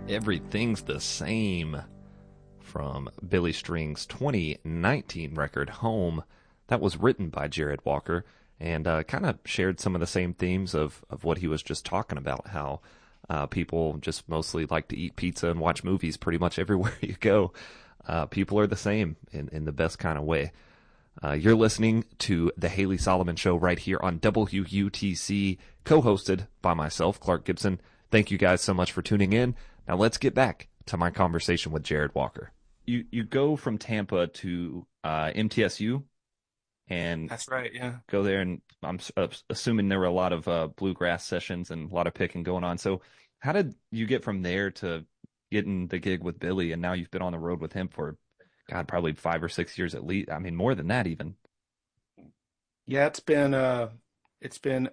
Everything's the Same from Billy String's 2019 record Home. That was written by Jared Walker and kind of shared some of the same themes of what he was just talking about, how people just mostly like to eat pizza and watch movies pretty much everywhere you go. People are the same in the best kind of way. You're listening to The Haley Solomon Show right here on WUTC, co-hosted by myself, Clark Gibson. Thank you guys so much for tuning in. Now let's get back to my conversation with Jared Walker. You go from Tampa to MTSU and That's right, yeah. go there, and I'm assuming there were a lot of bluegrass sessions and a lot of picking going on. So how did you get from there to getting the gig with Billy, and now you've been on the road with him for, God, probably 5 or 6 years at least. I mean, more than that even. Yeah, it's been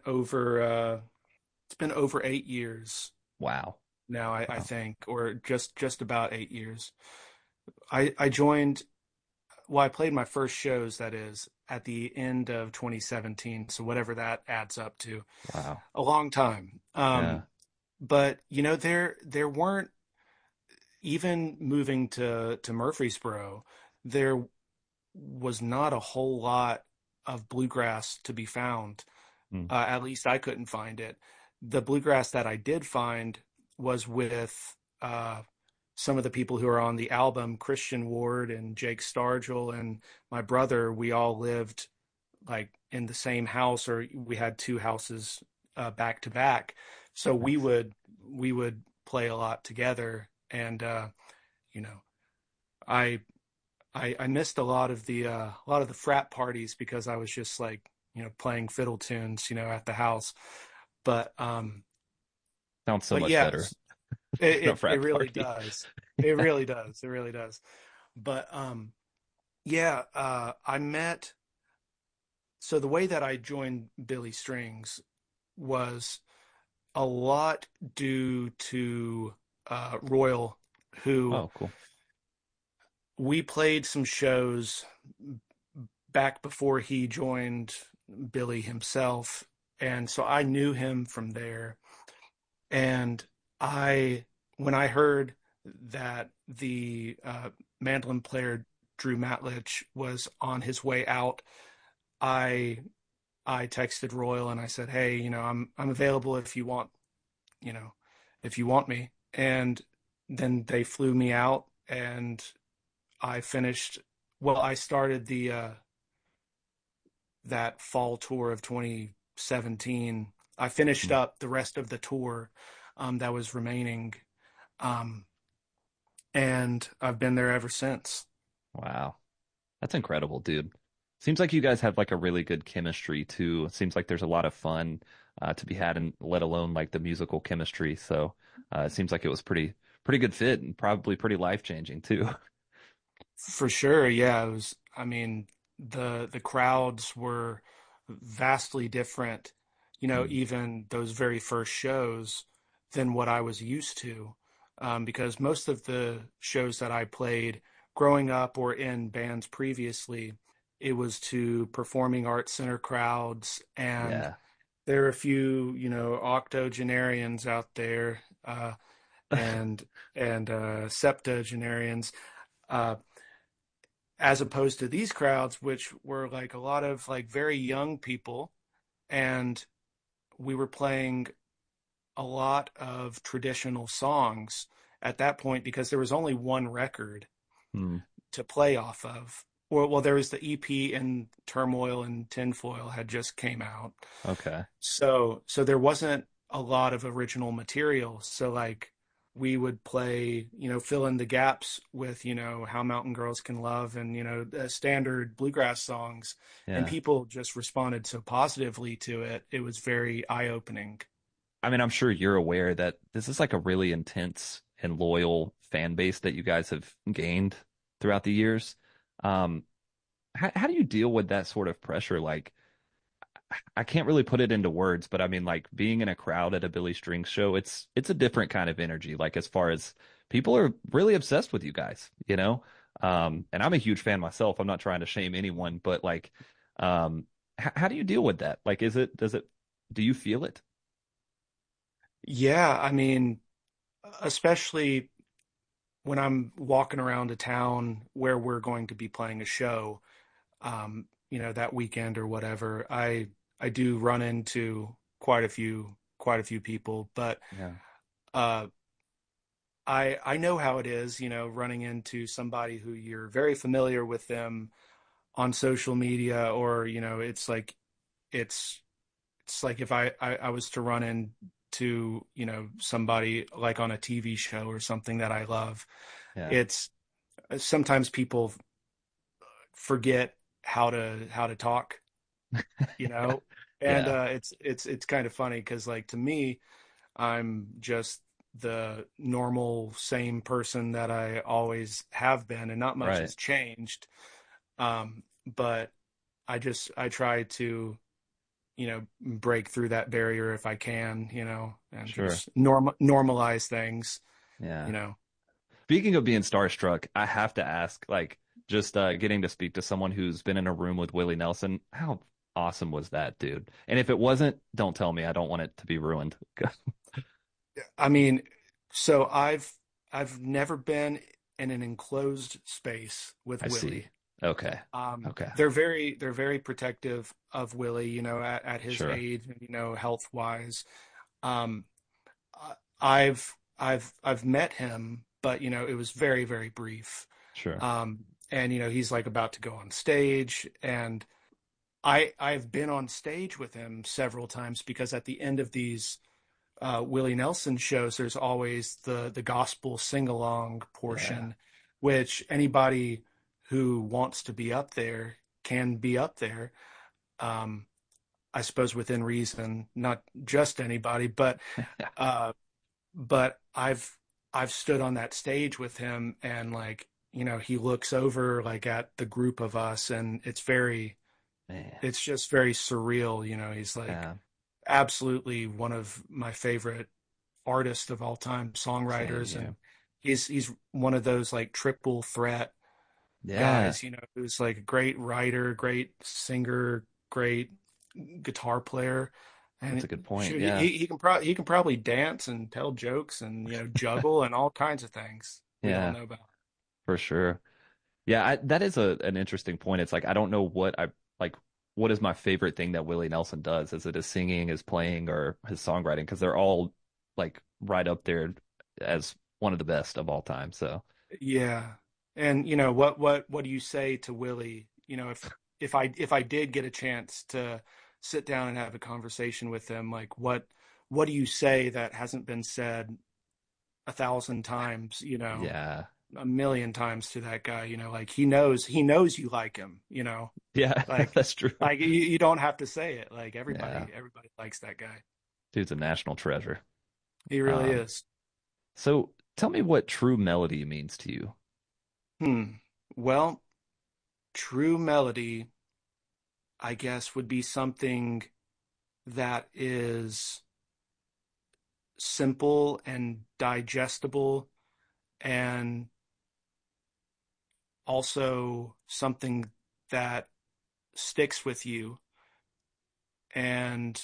over 8 years Wow. now, I Wow. think, or just about 8 years. I joined, well, I played my first shows, that is, at the end of 2017, so whatever that adds up to, Wow. a long time. Yeah. But there weren't, even moving to Murfreesboro, there was not a whole lot of bluegrass to be found. Mm. At least I couldn't find it. The bluegrass that I did find was with some of the people who are on the album, Christian Ward and Jake Stargell and my brother. We all lived like in the same house, or we had two houses back to back. So we Nice. would we would play a lot together, and you know, I I missed a lot of the frat parties because I was just like, playing fiddle tunes, at the house. But Sounds so but much yeah, better than a it frat really party. does. It really does. It really does. But yeah, I met. So the way that I joined Billy Strings was a lot due to Royal, who Oh, cool. we played some shows back before he joined Billy himself. And so I knew him from there. And I, when I heard that the mandolin player Drew Matlich was on his way out, I I texted Royal and I said, "Hey, I'm available if you want, you know, if you want me." And then they flew me out, and I finished. Well, I started the that fall tour of 2017. I finished Mm. up the rest of the tour that was remaining, um, and I've been there ever since. Wow. That's incredible, dude. Seems like you guys have like a really good chemistry too. It seems like there's a lot of fun to be had, and let alone like the musical chemistry. So it seems like it was pretty good fit and probably pretty life changing too. For sure, yeah. It was. I mean, the crowds were vastly different, Mm. even those very first shows than what I was used to. Because most of the shows that I played growing up or in bands previously, it was to performing arts center crowds, and Yeah. there are a few, octogenarians out there, and septuagenarians. Uh, as opposed to these crowds, which were like a lot of like very young people, and we were playing a lot of traditional songs at that point because there was only one record Mm. to play off of. Well, there was the EP, and Turmoil and Tinfoil had just came out. Okay. So there wasn't a lot of original material. So like we would play, fill in the gaps with, How Mountain Girls Can Love, and, standard bluegrass songs. And Yeah. people just responded so positively to it. It was very eye-opening. I mean, I'm sure you're aware that this is like a really intense and loyal fan base that you guys have gained throughout the years. Um, how do you deal with that sort of pressure? Like, I can't really put it into words, but I mean, like being in a crowd at a Billy Strings show, it's a different kind of energy. Like as far as people are really obsessed with you guys, you know? And I'm a huge fan myself. I'm not trying to shame anyone, but like, how do you deal with that? Like, do you feel it? Yeah, I mean, especially when I'm walking around a town where we're going to be playing a show, that weekend or whatever, I do run into quite a few people, but Yeah. uh, I know how it is, running into somebody who you're very familiar with them on social media, or it's it's like if I was to run into somebody like on a TV show or something that I love. Yeah. It's sometimes people forget how to talk, you know, and Yeah. it's kind of funny because like to me, I'm just the normal same person that I always have been, and not much Right. has changed. But I try to break through that barrier if I can, and Sure. just normalize things, Yeah. you know. Speaking of being starstruck, I have to ask, like, just getting to speak to someone who's been in a room with Willie Nelson, how awesome was that, dude? And if it wasn't, don't tell me. I don't want it to be ruined. I mean, so I've never been in an enclosed space with I see. Willie. Okay. Okay. They're very protective of Willie, at his Sure. age and health wise. Um, I've met him, but it was very very brief. Sure. And he's like about to go on stage, and I've been on stage with him several times because at the end of these Willie Nelson shows, there's always the gospel sing along Yeah. portion, which anybody who wants to be up there can be up there. Um, I suppose within reason, not just anybody, uh, but I've stood on that stage with him, and like he looks over like at the group of us, and Man. it's just very surreal. He's like Yeah. absolutely one of my favorite artists of all time, Same songwriters, here. and he's one of those like triple threat Yeah. guys, who's like a great writer, great singer, great guitar player, That's and a good point. shoot, Yeah. he can probably dance and tell jokes and juggle and all kinds of things we don't Yeah. know about. For sure. Yeah, that is an interesting point. It's like I don't know what is my favorite thing that Willie Nelson does? Is it his singing, his playing, or his songwriting? Because they're all like right up there as one of the best of all time. So Yeah, and what do you say to Willie? If I did get a chance to sit down and have a conversation with him, like what do you say that hasn't been said 1,000 times, yeah, a million times to that guy? Like he knows you like him, yeah, like that's true. you don't have to say it. Like Yeah, everybody likes that guy. dude's a national treasure. He really Um, is. so tell me what true melody means to you. Well, true melody, I guess, would be something that is simple and digestible, and also something that sticks with you. And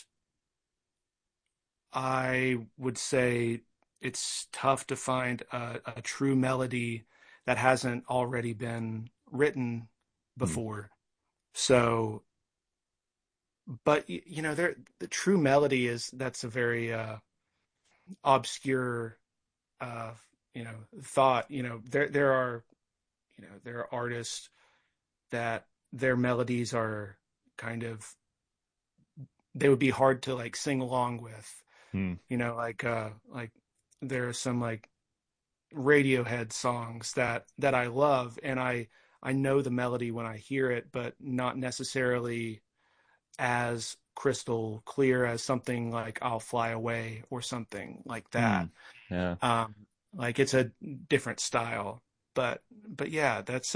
I would say it's tough to find a true melody that hasn't already been written Hmm. before. So, but the true melody is that's a very obscure uh, thought. There are artists that their melodies are kind of they would be hard to like sing along with. Hmm. Like there are some like Radiohead songs that I love, and I know the melody when I hear it, but not necessarily as crystal clear as something like I'll Fly Away or something like Hmm. that. Yeah. Um, like it's a different style, but yeah, that's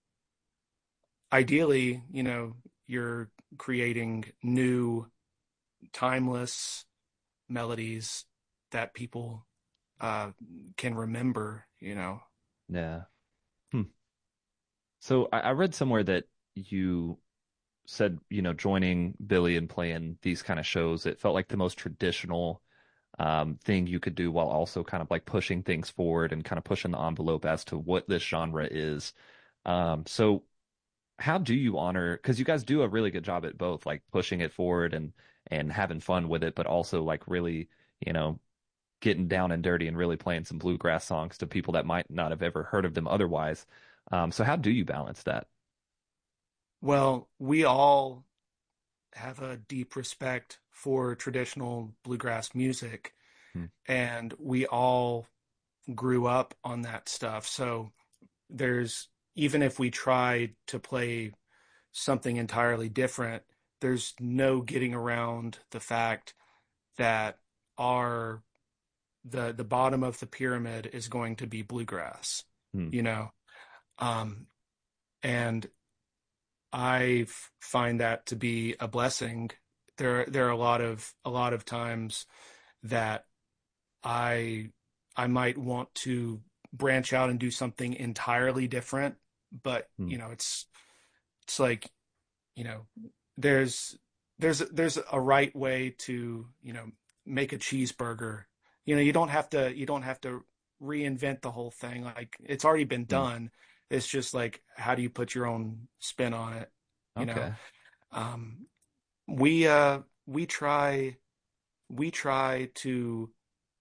ideally, you're creating new, timeless melodies that people uh, can remember. Yeah. Hmm. So I read somewhere that you said, joining Billy and playing these kind of shows, it felt like the most traditional thing you could do while also kind of like pushing things forward and kind of pushing the envelope as to what this genre is. So how do you honor, because you guys do a really good job at both, like pushing it forward and having fun with it, but also like really, you know, getting down and dirty and really playing some bluegrass songs to people that might not have ever heard of them otherwise. So how do you balance that? Well, we all have a deep respect for traditional bluegrass music, Hmm. and we all grew up on that stuff. So there's, even if we try to play something entirely different, there's no getting around the fact that our the bottom of the pyramid is going to be bluegrass, Hmm. you know. Um, and I find that to be a blessing. There are a lot of times that I I might want to branch out and do something entirely different, but Hmm. it's like, you know, there's there's a right way to, you know, make a cheeseburger. You know, you don't have to reinvent the whole thing. Like, it's already been Hmm. done. It's just like, how do you put your own spin on it? You know, Okay. um, we try to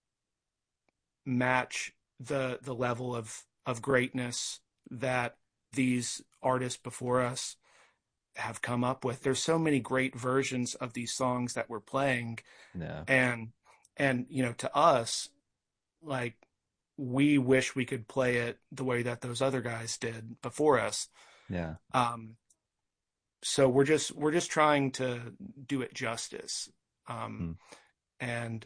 match the level of greatness that these artists before us have come up with. There's so many great versions of these songs that we're playing, Yeah. and you know, to us, like, we wish we could play it the way that those other guys did before us. Yeah. Um, so we're just trying to do it justice. Um, Hmm. and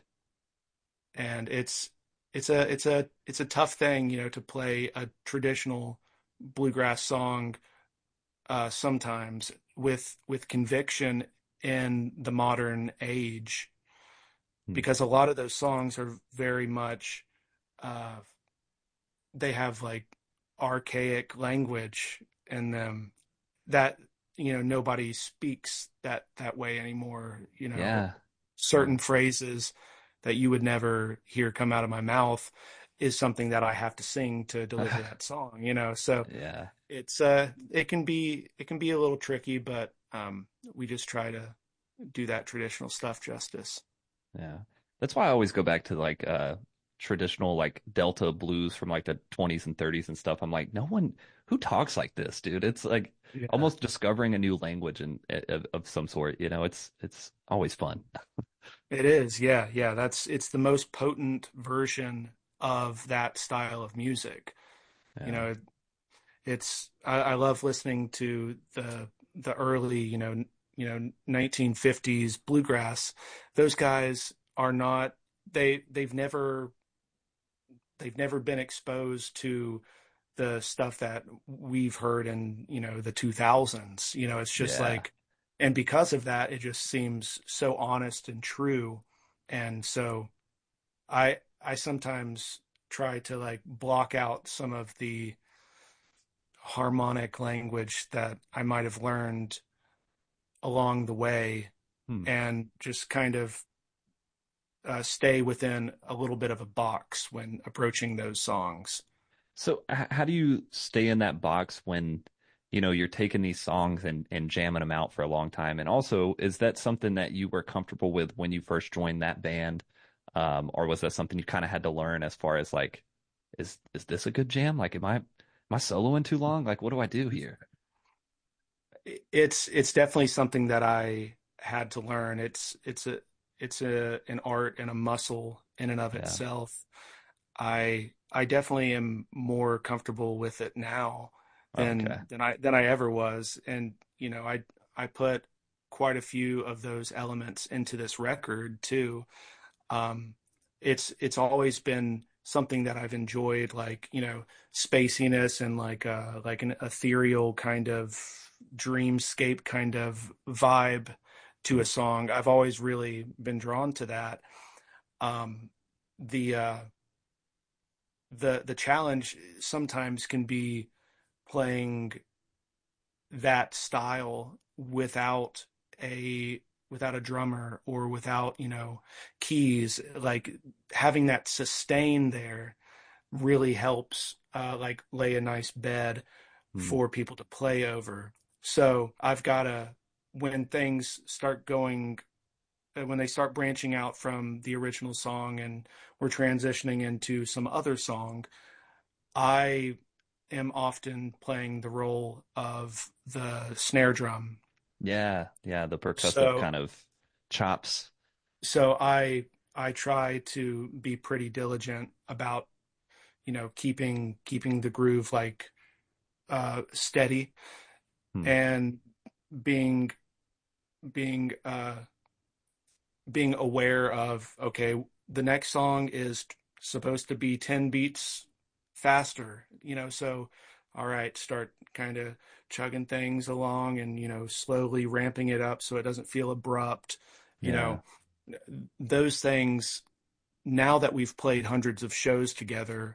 it's a tough thing, you know, to play a traditional bluegrass song sometimes with conviction in the modern age, Hmm. because a lot of those songs are very much uh, they have like archaic language in them that, you know, nobody speaks that way anymore. You know, Yeah. Yeah. certain phrases that you would never hear come out of my mouth is something that I have to sing to deliver that song, you know. So Yeah. it's it can be a little tricky, but we just try to do that traditional stuff justice. Yeah. That's why I always go back to like traditional like Delta blues from like the 20s and 30s and stuff. I'm like, no one who talks like this, dude. It's like Yeah. almost discovering a new language and of some sort, you know. It's always fun. It is. Yeah, yeah, that's it's the most potent version of that style of music. You Yeah. know, I love listening to the early, you know, 1950s bluegrass. Those guys are not they've never been exposed to the stuff that we've heard in, you know, the 2000s. You know, it's just Yeah. like, and because of that, it just seems so honest and true. And so I sometimes try to like block out some of the harmonic language that I might have learned along the way, Hmm. and just kind of stay within a little bit of a box when approaching those songs. So how do you stay in that box when, you know, you're taking these songs and jamming them out for a long time? And also, is that something that you were comfortable with when you first joined that band? Or was that something you kind of had to learn as far as like, is this a good jam? Like, am I soloing too long? Like, what do I do here? It's definitely something that I had to learn. It's a an art and a muscle in and of Yeah. itself. I definitely am more comfortable with it now Okay. than I ever was. And you know, I put quite a few of those elements into this record too. Um, it's always been something that I've enjoyed, like, you know, spaciness and like an ethereal kind of dreamscape kind of vibe to Hmm. a song. I've always really been drawn to that. Um, the the challenge sometimes can be playing that style without a without a drummer or without, keys. Like having that sustain there really helps, like lay a nice bed Hmm. for people to play over. So I've got to, when things start going, when they start branching out from the original song and we're transitioning into some other song, I am often playing the role of the snare drum. Yeah, yeah, the percussive So kind of chops. so I try to be pretty diligent about, keeping the groove like steady, Hmm. and being being being aware of, okay, the next song is supposed to be 10 beats faster, so all right, start kind of chugging things along and, slowly ramping it up so it doesn't feel abrupt, you Yeah, know, those things. Now that we've played hundreds of shows together,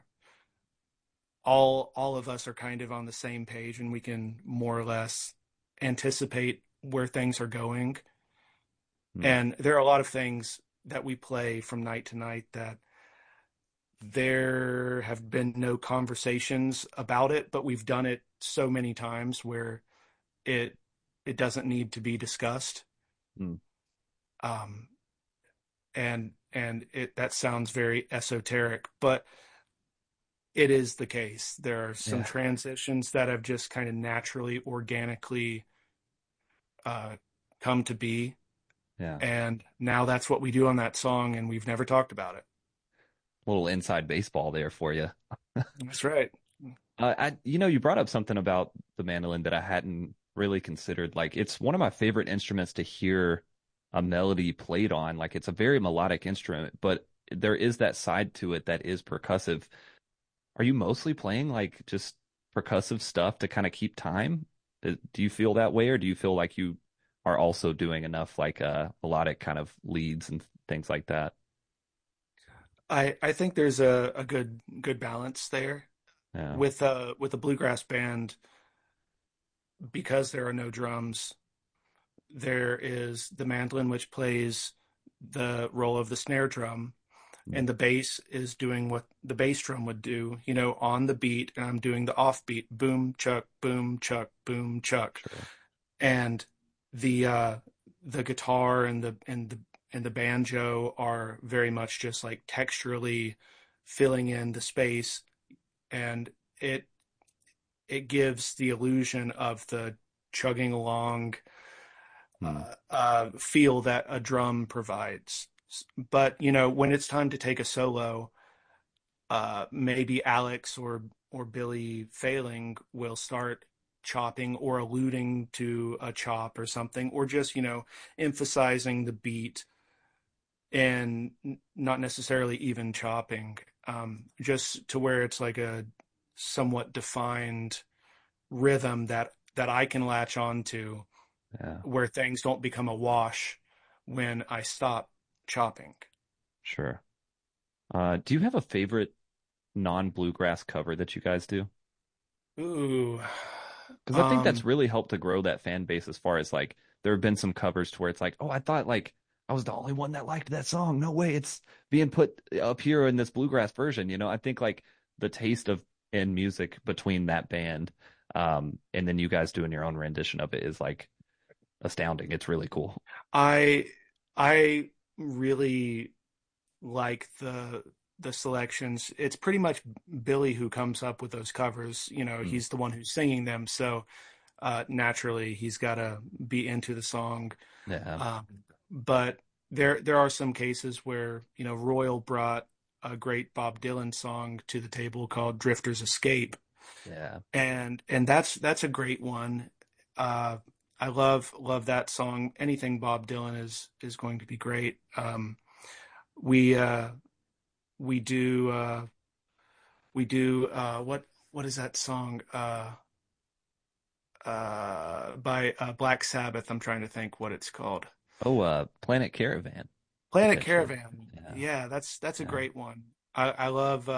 all of us are kind of on the same page and we can more or less anticipate where things are going. hmm. And there are a lot of things that we play from night to night that there have been no conversations about it, but we've done it so many times where it it doesn't need to be discussed. Hmm. Um, and it that sounds very esoteric, but it is the case. There are some Yeah, transitions that have just kind of naturally, organically uh, come to be, yeah. and now that's what we do on that song, and we've never talked about it. Little inside baseball there for you. That's right. You brought up something about the mandolin that I hadn't really considered. Like, it's one of my favorite instruments to hear a melody played on. Like, it's a very melodic instrument, but there is that side to it that is percussive. Are you mostly playing like just percussive stuff to kind of keep time? Do you feel that way, or do you feel like you are also doing enough like melodic kind of leads and things like that? I think there's a good balance there Yeah. with a bluegrass band. Because there are no drums, there is the mandolin, which plays the role of the snare drum, Mm. and the bass is doing what the bass drum would do, on the beat, and I'm doing the offbeat, boom chuck, boom chuck, boom chuck. Sure. And the guitar and the banjo are very much just like texturally filling in the space, and it it gives the illusion of the chugging along Mm. feel that a drum provides. But when it's time to take a solo, maybe Alex or Billy Failing will start chopping or alluding to a chop or something, or just emphasizing the beat and not necessarily even chopping, just to where it's like a somewhat defined rhythm that I can latch on to, Yeah, where things don't become a wash when I stop chopping. sure. Do you have a favorite non-bluegrass cover that you guys do? Ooh. Because I think that's Um, really helped to grow that fan base as far as like there have been some covers to where it's like, oh, I thought like I was the only one that liked that song. No way, it's being put up here in this bluegrass version. I think like the taste of in music between that band, and then you guys doing your own rendition of it is like astounding. It's really cool. I I really like the selections. It's pretty much Billy who comes up with those covers. Mm. He's the one who's singing them, so naturally he's got to be into the song. Yeah, Um, but there are some cases where Royal brought a great Bob Dylan song to the table called "Drifter's Escape," yeah, and that's a great one. Uh, I love that song. Anything Bob Dylan is going to be great. We uh, we do what is that song by Black Sabbath? I'm trying to think what it's called. Oh, Planet Caravan, Planet potentially. Caravan. Yeah, Yeah, that's a yeah, great one. I love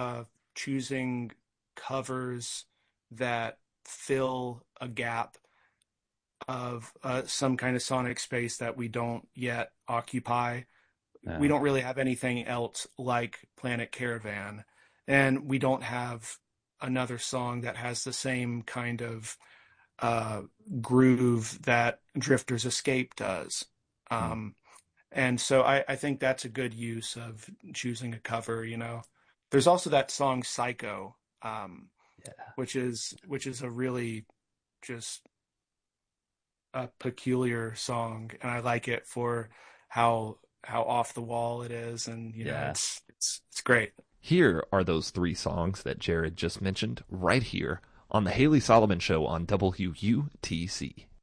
choosing covers that fill a gap of some kind of sonic space that we don't yet occupy. We Yeah. don't really have anything else like Planet Caravan, and we don't have another song that has the same kind of uh, groove that Drifter's Escape does. Hmm. And so I think that's a good use of choosing a cover, you know. There's also that song Psycho, Yeah. which is a really just a peculiar song, and I like it for how off the wall it is, and you know, Yeah. it's great. Here are those three songs that Jared just mentioned right here on the Haley Solomon Show on WUTC.